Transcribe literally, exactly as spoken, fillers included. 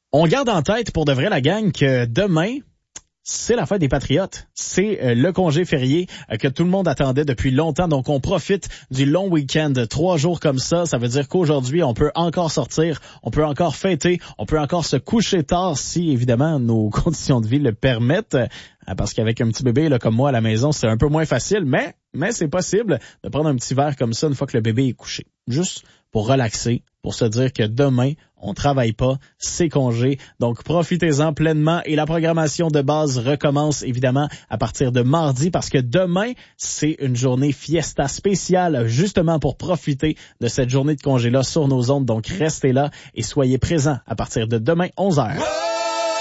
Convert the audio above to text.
On garde en tête pour de vrai la gang que demain, c'est la fête des Patriotes. C'est euh, le congé férié euh, que tout le monde attendait depuis longtemps. Donc, on profite du long week-end. Trois jours comme ça, ça veut dire qu'aujourd'hui, on peut encore sortir, on peut encore fêter, on peut encore se coucher tard si, évidemment, nos conditions de vie le permettent. Euh, parce qu'avec un petit bébé là, comme moi à la maison, c'est un peu moins facile, mais, mais c'est possible de prendre un petit verre comme ça une fois que le bébé est couché. Juste pour relaxer, pour se dire que demain, on travaille pas, c'est congé. Donc, profitez-en pleinement. Et la programmation de base recommence, évidemment, à partir de mardi, parce que demain, c'est une journée fiesta spéciale, justement pour profiter de cette journée de congé-là sur nos ondes. Donc, restez là et soyez présents à partir de demain, onze heures.